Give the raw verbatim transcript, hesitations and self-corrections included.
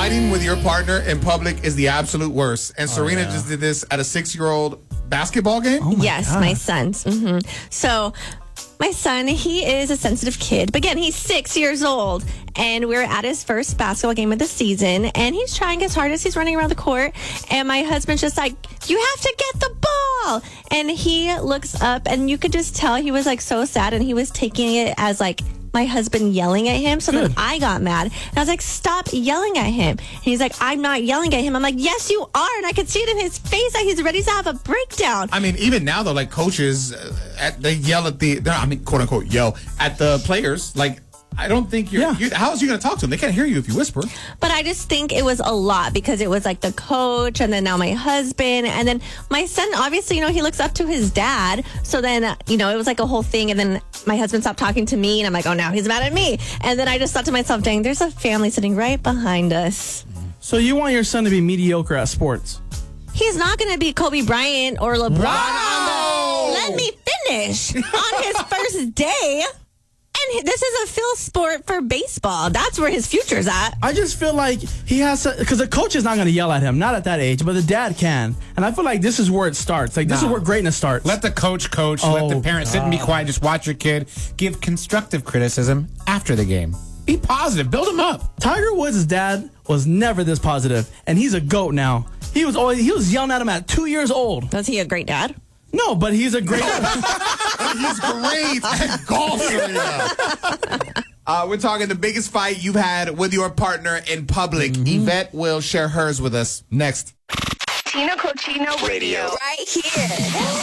fighting with your partner in public is the absolute worst. And Serena oh, yeah. just did this at a six-year-old basketball game. Oh my yes, God. my son's. Mm-hmm. So my son, he is a sensitive kid. But again, he's six years old. And we're at his first basketball game of the season. And he's trying his hardest. He's running around the court. And my husband's just like, you have to get the ball. And he looks up and you could just tell he was like so sad. And he was taking it as like my husband yelling at him. So Good. then I got mad. And I was like, stop yelling at him. And he's like, I'm not yelling at him. I'm like, yes, you are. And I could see it in his face that he's ready to have a breakdown. I mean, even now, though, like coaches, uh, at, they yell at the, I mean, quote unquote, yell at the players. Like, I don't think you're, Yeah. you, how is you going to talk to them? They can't hear you if you whisper. But I just think it was a lot because it was like the coach and then now my husband. And then my son, obviously, you know, he looks up to his dad. So then, uh, you know, it was like a whole thing. And then my husband stopped talking to me and I'm like, oh, now he's mad at me. And then I just thought to myself, dang, there's a family sitting right behind us. So you want your son to be mediocre at sports? He's not going to be Kobe Bryant or LeBron. Wow! On the, let me finish. On his first day. And this is a field sport for baseball. That's where his future's at. I just feel like he has to, because the coach is not going to yell at him, not at that age, but the dad can. And I feel like this is where it starts. Like, this No. is where greatness starts. Let the coach coach. let the Oh, parent sit and be quiet. Just watch your kid. Give constructive criticism after the game. Be positive. Build him up. Tiger Woods' dad was never this positive, and he's a GOAT now. He was always he was yelling at him at two years old. Was he a great dad? No, but he's a great. He's great at golf, Serena. Uh, we're talking the biggest fight you've had with your partner in public. Mm-hmm. Yvette will share hers with us next. Tino Cochino Radio. Right here.